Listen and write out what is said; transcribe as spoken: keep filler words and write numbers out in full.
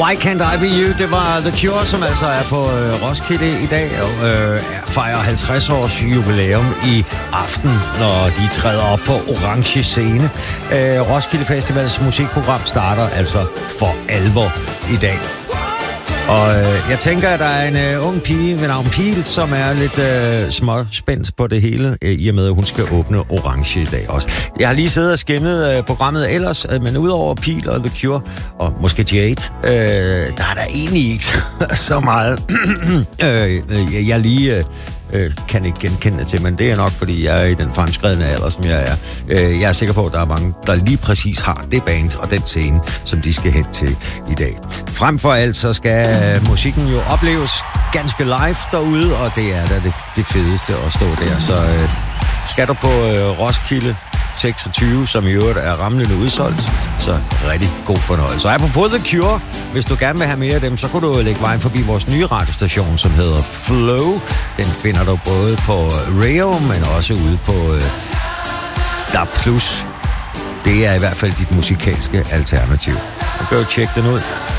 Why Can't I Be You, det var The Cure, som altså er på øh, Roskilde i dag og øh, fejrer halvtreds års jubilæum i aften, når de træder op på Orange Scene. Øh, Roskilde Festivals musikprogram starter altså for alvor i dag. Og øh, jeg tænker, at der er en øh, ung pige ved navn Pil, som er lidt øh, småspændt på det hele, øh, i og med, at hun skal åbne Orange i dag også. Jeg har lige siddet og skimmet øh, programmet ellers, øh, men udover Pil og The Cure, og måske Jade, øh, der er der egentlig ikke så meget, øh, jeg lige... Øh, Øh, kan ikke genkende det til, men det er nok, fordi jeg er i den fremskredne alder, som jeg er. Øh, jeg er sikker på, at der er mange, der lige præcis har det band og den scene, som de skal hen til i dag. Frem for alt, så skal musikken jo opleves ganske live derude, og det er da det, det fedeste at stå der. Så øh, skal du på øh, Roskilde seksogtyve, som i øvrigt er ramlende udsolgt, så rigtig god fornøjelse. Og apropos The Cure, hvis du gerne vil have mere af dem, så kunne du lægge vejen forbi vores nye radiostation, som hedder Flow. Den finder du både på Rayo, men også ude på øh, D A B plus. Det er i hvert fald dit musikalske alternativ. Så kan du tjekke den ud.